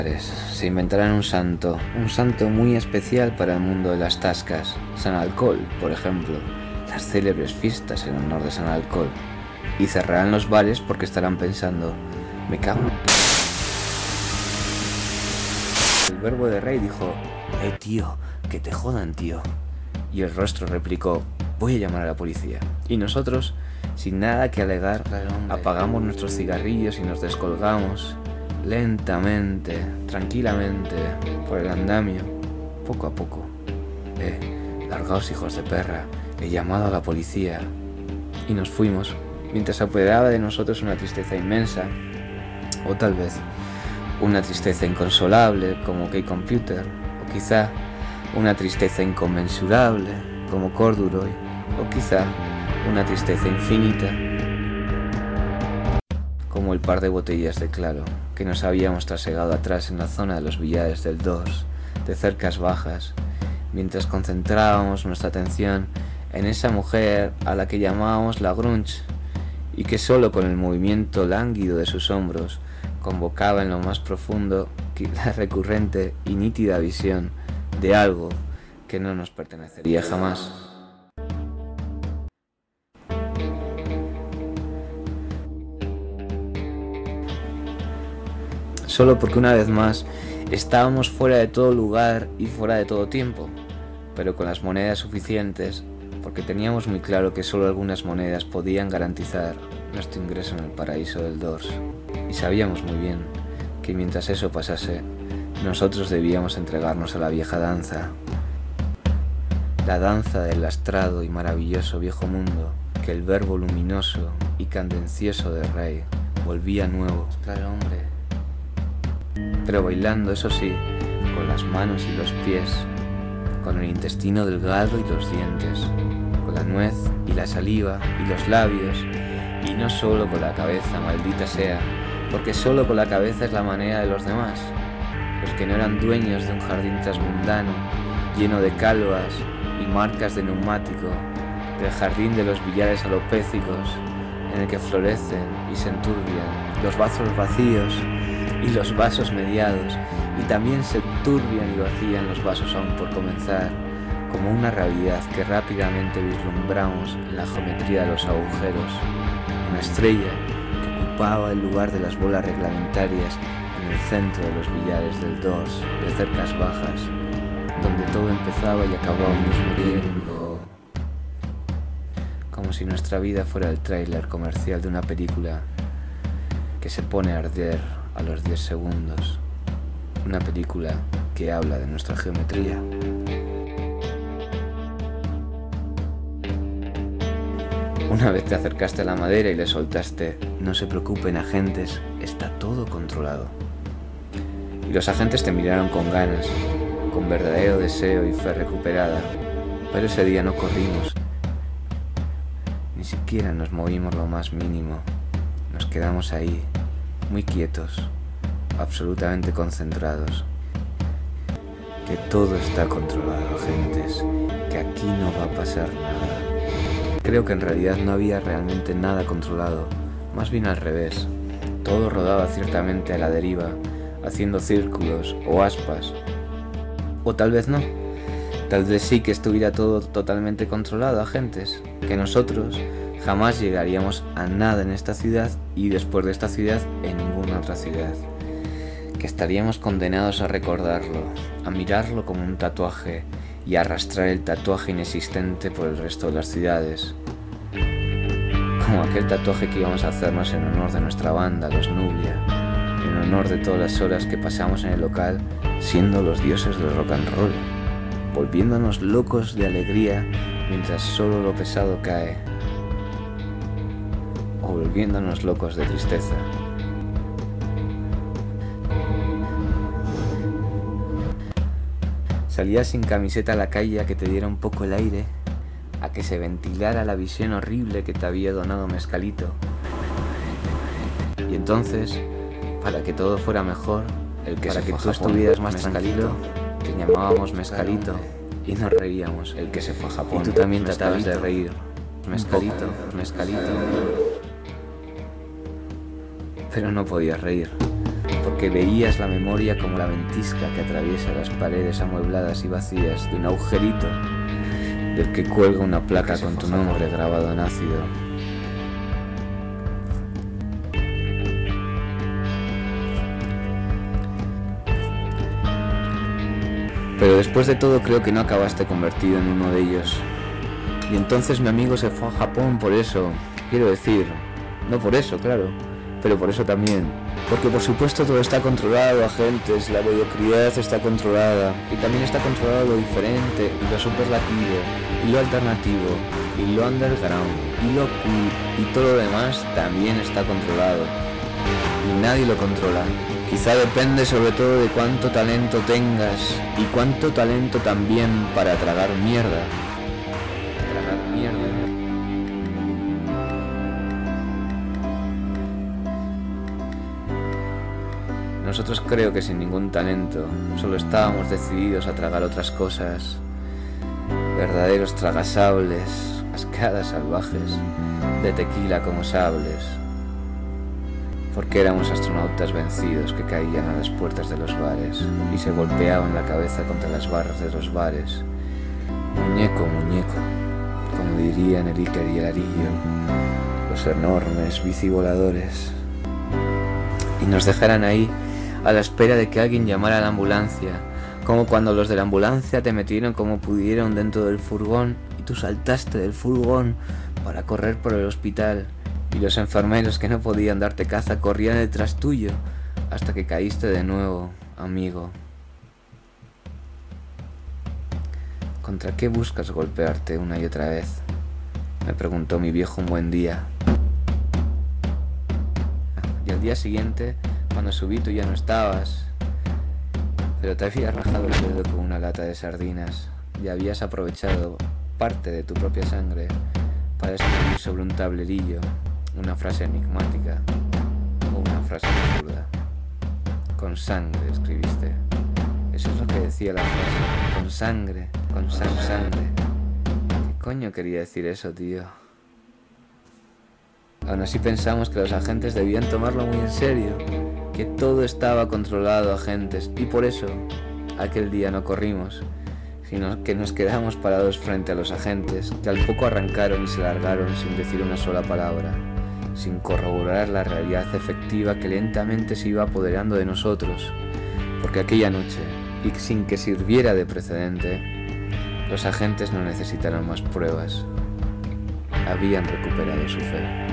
Se inventarán un santo muy especial para el mundo de las tascas, San Alcohol, por ejemplo, las célebres fiestas en honor de San Alcohol, y cerrarán los bares porque estarán pensando, me cago en... El verbo de rey dijo, tío, que te jodan, tío. Y el rostro replicó, voy a llamar a la policía. Y nosotros, sin nada que alegar, apagamos nuestros cigarrillos y nos descolgamos lentamente, tranquilamente, por el andamio, poco a poco. Largaos, hijos de perra, he llamado a la policía. Y nos fuimos, mientras se apoderaba de nosotros una tristeza inmensa, o tal vez una tristeza inconsolable, como K-Computer, o quizá una tristeza inconmensurable, como Corduroy, o quizá una tristeza infinita, como el par de botellas de claro que nos habíamos trasegado atrás en la zona de los billares del 2, de cercas bajas, mientras concentrábamos nuestra atención en esa mujer a la que llamábamos la grunge, y que solo con el movimiento lánguido de sus hombros convocaba en lo más profundo la recurrente y nítida visión de algo que no nos pertenecería jamás. Solo porque una vez más estábamos fuera de todo lugar y fuera de todo tiempo, pero con las monedas suficientes, porque teníamos muy claro que solo algunas monedas podían garantizar nuestro ingreso en el paraíso del Dors, y sabíamos muy bien que mientras eso pasase, nosotros debíamos entregarnos a la vieja danza, la danza del lastrado y maravilloso viejo mundo que el verbo luminoso y candencioso de Rey volvía nuevo. Claro, hombre. Pero bailando, eso sí, con las manos y los pies, con el intestino delgado y los dientes, con la nuez y la saliva y los labios, y no solo con la cabeza, maldita sea, porque solo con la cabeza es la manera de los demás, los que no eran dueños de un jardín transmundano, lleno de calvas y marcas de neumático, del jardín de los billares alopécicos, en el que florecen y se enturbian los vasos vacíos y los vasos mediados, y también se turbian y vacían los vasos aún por comenzar, como una realidad que rápidamente vislumbramos en la geometría de los agujeros, una estrella que ocupaba el lugar de las bolas reglamentarias en el centro de los billares del Dors, de cercas bajas, donde todo empezaba y acababa al mismo tiempo, como si nuestra vida fuera el tráiler comercial de una película que se pone a arder a los 10 segundos, una película que habla de nuestra geometría. Una vez te acercaste a la madera y le soltaste, no se preocupen agentes, está todo controlado. Y los agentes te miraron con ganas, con verdadero deseo y fe recuperada, pero ese día no corrimos, ni siquiera nos movimos lo más mínimo, nos quedamos ahí, muy quietos, absolutamente concentrados. Que todo está controlado, agentes, que aquí no va a pasar nada. Creo que en realidad no había realmente nada controlado, más bien al revés. Todo rodaba ciertamente a la deriva, haciendo círculos o aspas. O tal vez no. Tal vez sí que estuviera todo totalmente controlado, agentes, que nosotros jamás llegaríamos a nada en esta ciudad y después de esta ciudad en ninguna otra ciudad. Que estaríamos condenados a recordarlo, a mirarlo como un tatuaje y a arrastrar el tatuaje inexistente por el resto de las ciudades. Como aquel tatuaje que íbamos a hacernos en honor de nuestra banda, los Nubia, en honor de todas las horas que pasamos en el local siendo los dioses del rock and roll, volviéndonos locos de alegría mientras solo lo pesado cae, o volviéndonos locos de tristeza. Salías sin camiseta a la calle a que te diera un poco el aire, a que se ventilara la visión horrible que te había donado Mezcalito. Y entonces, para que todo fuera mejor, para que tú estuvieras más tranquilo, te llamábamos Mezcalito y nos reíamos. El que se fue a Japón. Y tú también tratabas de reír. Mezcalito, Mezcalito. Pero no podías reír. porque veías la memoria como la ventisca que atraviesa las paredes amuebladas y vacías de un agujerito del que cuelga una placa con tu nombre grabado en ácido. Pero después de todo creo que no acabaste convertido en uno de ellos. Y entonces mi amigo se fue a Japón por eso. Quiero decir, no por eso, claro, pero por eso también. Porque por supuesto todo está controlado, agentes, la mediocridad está controlada. Y también está controlado lo diferente, y lo superlativo, y lo alternativo, y lo underground, y lo cool, y todo lo demás también está controlado. Y nadie lo controla. Quizá depende sobre todo de cuánto talento tengas y cuánto talento también para tragar mierda. Tragar mierda. Nosotros creo que sin ningún talento, solo estábamos decididos a tragar otras cosas. Verdaderos tragasables, cascadas salvajes, de tequila como sables. Porque éramos astronautas vencidos que caían a las puertas de los bares y se golpeaban la cabeza contra las barras de los bares. Muñeco, muñeco, como dirían el Iker y el Arillo, los enormes bicivoladores. Y nos dejaran ahí a la espera de que alguien llamara a la ambulancia, como cuando los de la ambulancia te metieron como pudieron dentro del furgón y tú saltaste del furgón para correr por el hospital. Y los enfermeros que no podían darte caza corrían detrás tuyo hasta que caíste de nuevo, amigo. ¿Contra qué buscas golpearte una y otra vez?, me preguntó mi viejo un buen día. Y al día siguiente, cuando subí, tú ya no estabas, pero te habías rajado el dedo con una lata de sardinas y habías aprovechado parte de tu propia sangre para escribir sobre un tablerillo una frase enigmática o una frase absurda. Con sangre escribiste. Eso es lo que decía la frase. Con sangre, con sangre. ¿Qué coño quería decir eso, tío? Aún así pensamos que los agentes debían tomarlo muy en serio, que todo estaba controlado, agentes, y por eso aquel día no corrimos, sino que nos quedamos parados frente a los agentes, que al poco arrancaron y se largaron sin decir una sola palabra, sin corroborar la realidad efectiva que lentamente se iba apoderando de nosotros, porque aquella noche, y sin que sirviera de precedente, los agentes no necesitaron más pruebas. Habían recuperado su fe.